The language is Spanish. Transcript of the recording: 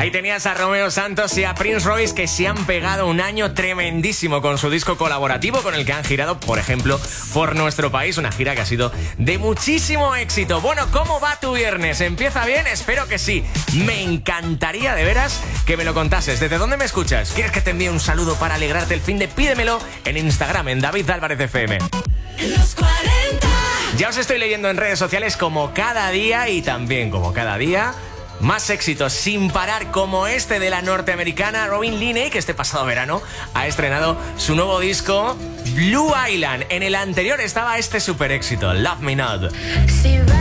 Ahí tenías a Romeo Santos y a Prince Royce, que se han pegado un año tremendísimo con su disco colaborativo, con el que han girado, por ejemplo, por nuestro país. Una gira que ha sido de muchísimo éxito. Bueno, ¿cómo va tu viernes? ¿Empieza bien? Espero que sí. Me encantaría de veras que me lo contases. ¿Desde dónde me escuchas? ¿Quieres que te envíe un saludo para alegrarte el fin de? Pídemelo en Instagram, en David Álvarez FM. Los 40. Ya os estoy leyendo en redes sociales como cada día, y también como cada día más éxitos sin parar, como este de la norteamericana Robin Linney, que este pasado verano ha estrenado su nuevo disco Blue Island. En el anterior estaba este super éxito, Love Me Not.